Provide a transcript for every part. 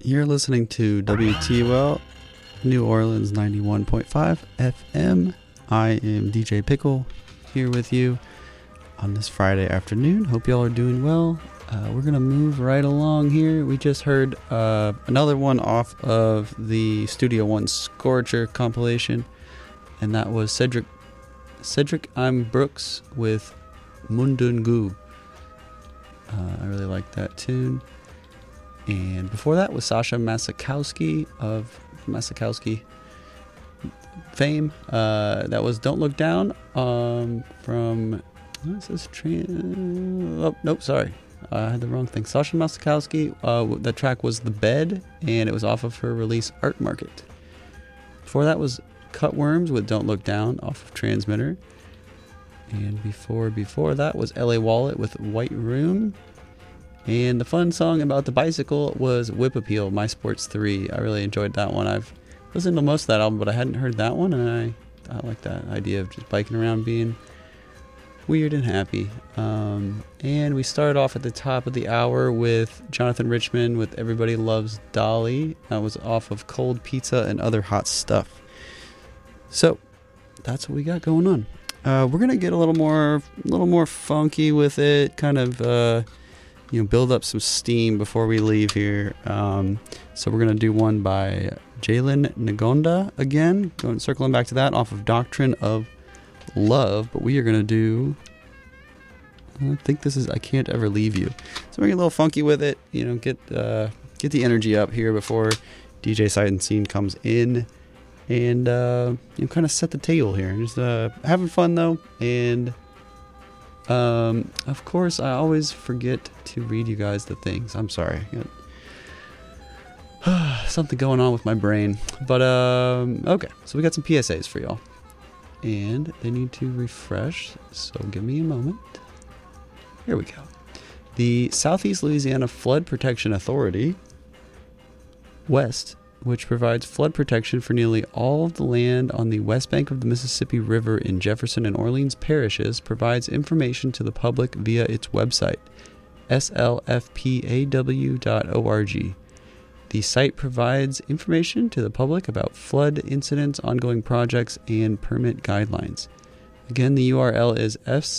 You're listening to WTUL New Orleans 91.5 FM. I am DJ Pickle here with you on this Friday afternoon. Hope y'all are doing well. We're going to move right along here. We just heard another one off of the Studio One Scorcher compilation, and that was Cedric I'm Brooks with Mundungu. I really like that tune. And before that was Sasha Masakowski of Masakowski fame. That was Don't Look Down from... What is this? Oh, nope, sorry. I had the wrong thing. Sasha Masakowski. The track was The Bed, and it was off of her release Art Market. Before that was Cutworms with Don't Look Down off of Transmitter. And before that was LA Wallet with White Room. And the fun song about the bicycle was Whip Appeal, My Sports 3. I really enjoyed that one. I've listened to most of that album, but I hadn't heard that one, and I like that idea of just biking around being weird and happy. And we started off at the top of the hour with Jonathan Richman with Everybody Loves Dolly. That was off of Cold Pizza and Other Hot Stuff. So that's what we got going on. We're gonna get a little more funky with it, kind of build up some steam before we leave here. So we're gonna do one by Jalen Ngonda again, circling back to that off of Doctrine of Love, but we are gonna do, I think this is I Can't Ever Leave You. So we're getting a little funky with it, get the energy up here before DJ Sight and Scene comes in, and kind of set the table here. Just having fun though, and of course I always forget to read you guys the things. I'm sorry. Something going on with my brain, but okay, so we got some PSAs for y'all. And they need to refresh, so give me a moment. Here we go. The Southeast Louisiana Flood Protection Authority, West, which provides flood protection for nearly all of the land on the west bank of the Mississippi River in Jefferson and Orleans parishes, provides information to the public via its website, slfpaw.org. The site provides information to the public about flood incidents, ongoing projects, and permit guidelines. Again, the URL is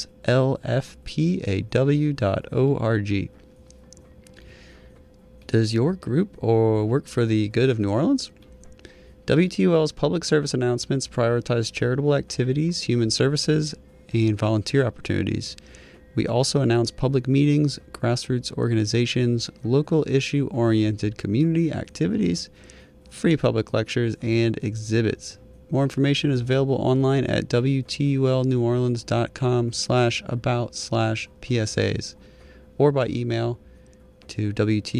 slfpaw.org. Does your group or work for the good of New Orleans? WTUL's public service announcements prioritize charitable activities, human services, and volunteer opportunities. We also announce public meetings, grassroots organizations, local issue-oriented community activities, free public lectures, and exhibits. More information is available online at wtulneworleans.com/about/PSAs or by email to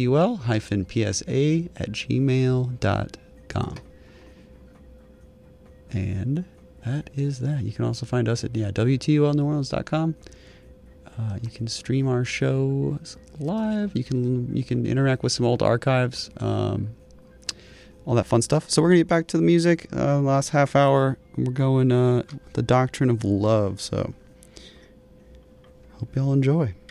wtul-psa@gmail.com. And that is that. You can also find us at wtulneworleans.com. You can stream our show live. You can interact with some old archives, all that fun stuff. So we're gonna get back to the music. Last half hour, we're going the Doctrine of Love. So hope y'all enjoy.